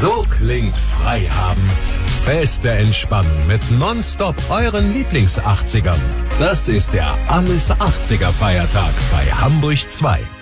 So klingt Freihaben. Beste Entspannung mit Nonstop euren Lieblings-80ern. Das ist der Alles 80er Feiertag bei Hamburg 2.